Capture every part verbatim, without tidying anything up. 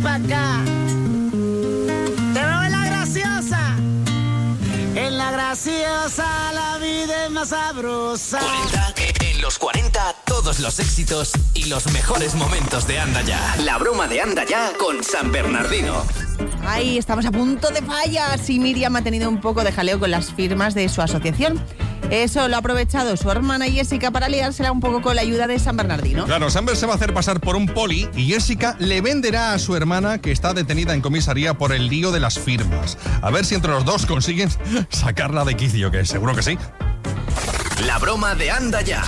pa' acá. Te veo en la graciosa. En la graciosa la vida es más sabrosa. cuarenta, en los cuarenta, todos los éxitos y los mejores momentos de Anda Ya. La broma de Anda Ya con San Bernardino. Ay, estamos a punto de fallas y Miriam ha tenido un poco de jaleo con las firmas de su asociación. Eso lo ha aprovechado su hermana Jessica para liársela un poco con la ayuda de San Bernardino. Claro, Samber se va a hacer pasar por un poli y Jessica le venderá a su hermana, que está detenida en comisaría por el lío de las firmas. A ver si entre los dos consiguen sacarla de quicio, que seguro que sí. La broma de Anda Ya.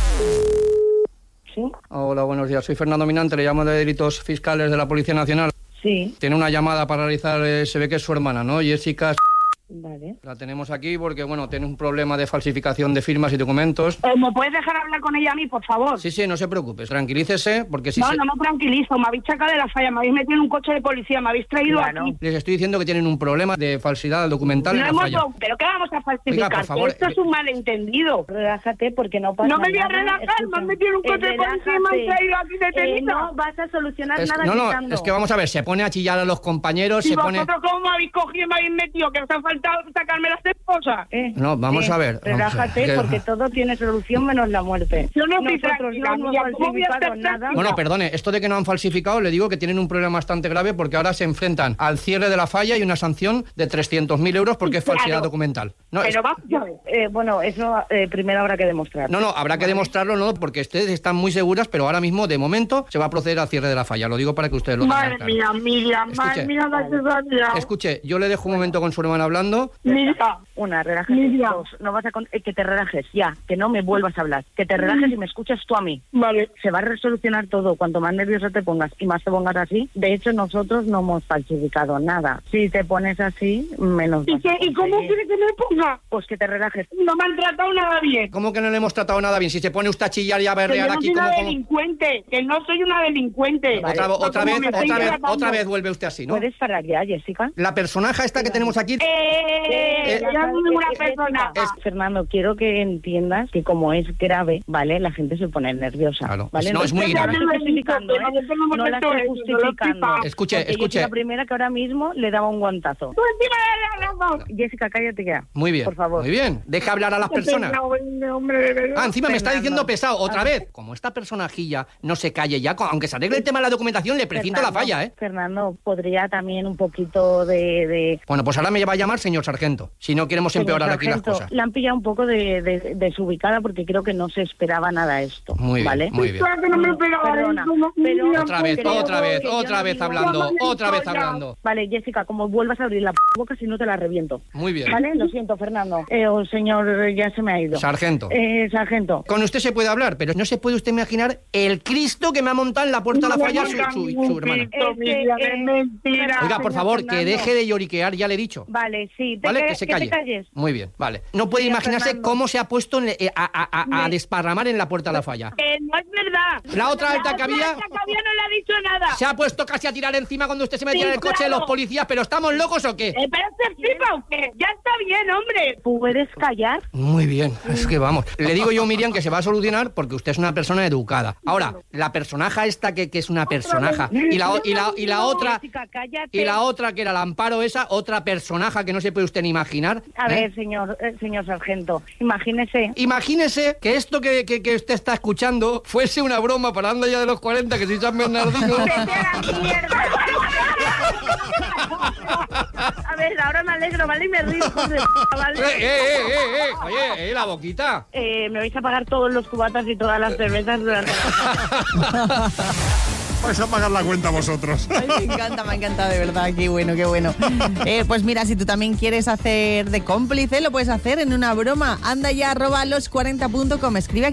¿Sí? Hola, buenos días. Soy Fernando Minante, le llamo de Delitos Fiscales de la Policía Nacional. Sí. Tiene una llamada para realizar, eh, se ve que es su hermana, ¿no? Jessica. Vale. La tenemos aquí porque, bueno, tiene un problema de falsificación de firmas y documentos. Eh, ¿Me puedes dejar hablar con ella a mí, por favor? Sí, sí, no se preocupe, tranquilícese, porque si no, se... no me tranquilizo, me habéis sacado de la falla, me habéis metido en un coche de policía, me habéis traído Claro. aquí. Les estoy diciendo que tienen un problema de falsidad documental No en la hemos falla. do- ¿Pero qué vamos a falsificar? Oiga, por favor, Esto es un malentendido. Relájate porque no pasa No nada. me voy a relajar, me han metido en un coche de policía y me han traído aquí detenida. Eh, no vas a solucionar Es- nada no, no, gritando. es que vamos a ver, se pone a chillar a los compañeros, ¿Y se pone... vosotros cómo me habéis cogido y me habéis metido? Que os ha faltado sacarme las esposas. Eh, No, vamos eh, a ver. vamos a Relájate ver. porque todo tiene solución menos la muerte. Yo no estoy Nosotros tranquila, no hemos mira, ¿cómo voy a falsificado estar nada. Bueno, perdone, esto de que no han falsificado, le digo que tienen un problema bastante grave porque ahora se enfrentan al cierre de la falla y una sanción de trescientos mil euros porque es falsidad Claro. documental. No, es- Pero vamos a ver. Eh, bueno, eso eh, primero habrá que demostrar. no, no, habrá que demostrarlo, no, porque ustedes están muy seguras, pero ahora mismo, de momento, se va a proceder al cierre de la falla. Lo digo para que ustedes lo tengan Madre claro. mía, Miriam, madre Escuche. mía, la cesárea. Escuche, yo le dejo un momento con su hermana hablando. Mira, Una, relájate. Miriam. Dos, no vas a con- eh, que te relajes, ya, que no me vuelvas a hablar. Que te relajes y me escuches tú a mí. vale. Se va a resolucionar todo. Cuanto más nervioso te pongas y más te pongas así. De hecho, nosotros no hemos falsificado nada. Si te pones así, menos ¿Y, vas a qué, ¿Y cómo conseguir. quiere que me ponga? Pues que te relajes. No me han tratado nada bien. ¿Cómo que no le hemos tratado nada bien? Si se pone usted a chillar y a Que yo berrear no aquí soy como... una como- delincuente, que no soy una delincuente. Otra, No otra como vez, me otra estáis vez, tratando. otra vez vuelve usted así, ¿no? ¿Puedes parar ya, Jessica? La personaja esta que tenemos aquí... Eh, Eh, ya no soy una Eh, persona. Jessica, Fernando, quiero que entiendas que como es grave, ¿vale? La gente se pone nerviosa, Claro. ¿vale? No, es muy no la grave. estoy justificando, ¿eh? Pero yo tengo No la momento estoy de- justificando. de lo Escuche, Porque escuche. Yo soy la primera que ahora mismo le daba un guantazo. Tú encima de la razón. Jessica, cállate ya. Muy bien, Por favor. muy bien. Deja hablar a las personas. Hombre, de verdad. Ah, encima me está Fernando. diciendo pesado, otra vez. Como esta personajilla no se calle ya, co- aunque se arregle el tema de la documentación, le precinto la Fernando, falla, ¿eh? Fernando, podría también un poquito de... de... Bueno, pues ahora me va a llamar señor sargento, si no queremos Señor empeorar aquí las sargento, cosas. La han pillado un poco de, de- desubicada porque creo que no se esperaba nada esto, Muy bien, ¿vale? muy bien. Claro que no me esperaba Perdona, eso, no, pero- Miriam, Otra vez, Creo otra vez, que yo otra no vez digo- hablando, Ya me otra vez ya. hablando. Vale, Jessica, como vuelvas a abrir la p boca, si no te la reviento. Muy bien. Vale, lo siento, Fernando. Eh, oh, señor, eh, ya se me ha ido. Sargento. Eh, sargento. Con usted se puede hablar, pero no se puede usted imaginar el Cristo que me ha montado en la puerta de la falla su, su- su hermana. Esto, Miriam, Eh, es mentira. Oiga, por señor favor, que Fernando. deje de lloriquear, ya le he dicho. Vale, sí. Te ¿Vale? ca- Que se te calle. calles. Muy bien, vale. No puede Señor imaginarse Fernando. cómo se ha puesto en- eh, a, a- a- a desparramar en la puerta de la falla. Que no es verdad. La otra alta que La había- otra alta que había no le ha dicho nada. Se ha puesto casi a tirar encima cuando usted se metía Sí, en el coche de claro. los policías, pero ¿estamos locos o qué? Eh, pero se flipa o qué? Ya está bien, hombre. ¿Puedes callar? Muy bien, es que vamos. Le digo yo, Miriam, que se va a solucionar porque usted es una persona educada. Ahora, la personaja esta que, que es una personaja y la, o- y la, y la otra Jessica, cállate. y la otra que era el Amparo esa, otra personaja que no se puede usted ni imaginar. A ¿eh? ver, señor, eh, señor sargento, imagínese. Imagínese que esto que, que, que usted está escuchando fuese una broma para Anda Ya de los cuarenta, que soy San Bernardino. ¡Vete a la mierda! A ver, ahora me alegro, ¿vale? Y me río, hijos de p***, ¡Eh, ¿vale? eh, eh, eh, eh! Oye, eh, la boquita. Eh, me vais a pagar todos los cubatas y todas las cervezas durante la... Vais a pagar la cuenta vosotros. Ay, me encanta, me ha encantado, de verdad, qué bueno, qué bueno. Eh, pues mira, si tú también quieres hacer de cómplice, lo puedes hacer en una broma. Anda ya, arroba los cuarenta punto com. Escribe aquí.